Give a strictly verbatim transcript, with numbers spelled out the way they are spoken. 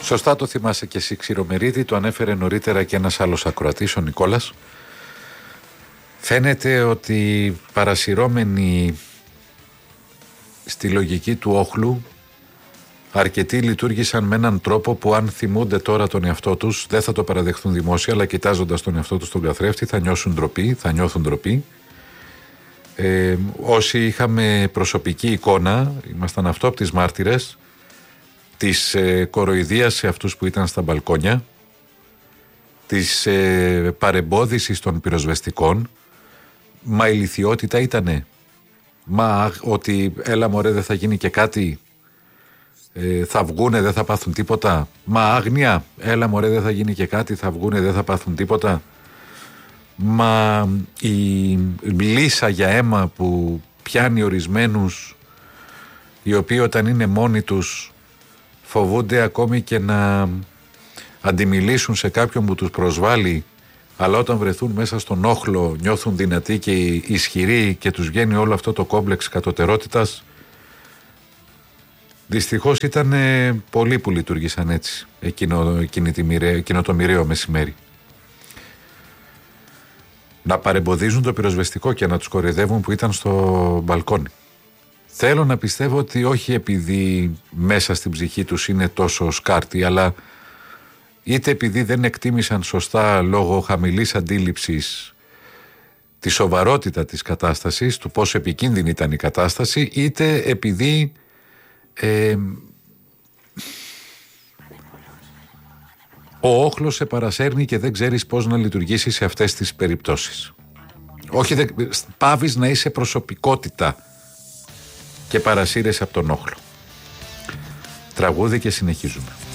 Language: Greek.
Σωστά το θυμάσαι και εσύ, Ξηρομερίδη, το ανέφερε νωρίτερα και ένας άλλος ακροατής, ο Νικόλας. Φαίνεται ότι παρασυρώμενοι στη λογική του όχλου, αρκετοί λειτουργήσαν με έναν τρόπο που αν θυμούνται τώρα τον εαυτό τους δεν θα το παραδεχθούν δημόσια, αλλά κοιτάζοντας τον εαυτό τους στον καθρέφτη θα νιώσουν ντροπή, θα νιώθουν ντροπή. Ε, όσοι είχαμε προσωπική εικόνα, ήμασταν αυτόπτεις μάρτυρες της ε, κοροϊδίας σε αυτούς που ήταν στα μπαλκόνια, της ε, παρεμπόδισης των πυροσβεστικών. Μα η ηλιθιότητα ήτανε. Μα ότι έλα μωρέ δεν θα γίνει και κάτι, ε, θα βγούνε δεν θα πάθουν τίποτα. Μα άγνοια, έλα μωρέ δεν θα γίνει και κάτι, θα βγούνε δεν θα πάθουν τίποτα. Μα η λύσα για αίμα που πιάνει ορισμένους, οι οποίοι όταν είναι μόνοι τους φοβούνται ακόμη και να αντιμιλήσουν σε κάποιον που τους προσβάλλει, αλλά όταν βρεθούν μέσα στον όχλο νιώθουν δυνατοί και ισχυροί και τους βγαίνει όλο αυτό το κόμπλεξ κατωτερότητας. Δυστυχώς ήταν πολλοί που λειτουργήσαν έτσι εκείνο, εκείνη τη μοιραία, εκείνο το μοιραίο μεσημέρι. Να παρεμποδίζουν το πυροσβεστικό και να τους κοροϊδεύουν που ήταν στο μπαλκόνι. Θέλω να πιστεύω ότι όχι επειδή μέσα στην ψυχή τους είναι τόσο σκάρτη, αλλά είτε επειδή δεν εκτίμησαν σωστά λόγω χαμηλής αντίληψης τη σοβαρότητα της κατάστασης, του πόσο επικίνδυνη ήταν η κατάσταση, είτε επειδή ε, ο όχλος σε παρασέρνει και δεν ξέρεις πώς να λειτουργήσεις σε αυτές τις περιπτώσεις. Όχι, δε, πάβεις να είσαι προσωπικότητα και παρασύρεσαι από τον όχλο. Τραγούδι και συνεχίζουμε.